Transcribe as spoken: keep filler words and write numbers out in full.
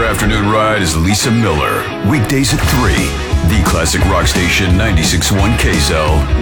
your afternoon ride is Lisa Miller. Weekdays at three. The Classic Rock Station ninety-six point one K Z L.